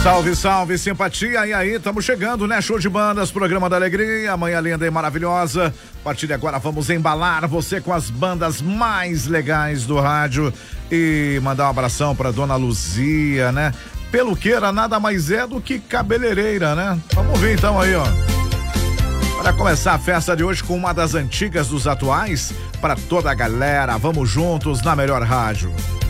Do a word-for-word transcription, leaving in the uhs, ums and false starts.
Salve, salve, simpatia. E aí, estamos chegando, né? Show de bandas, programa da alegria, manhã linda e maravilhosa. A partir de agora vamos embalar você com as bandas mais legais do rádio e mandar um abração pra dona Luzia, né? Peluqueira nada mais é do que cabeleireira, né? Vamos ver então aí, ó. Para começar a festa de hoje com uma das antigas dos atuais, para toda a galera, vamos juntos na melhor rádio.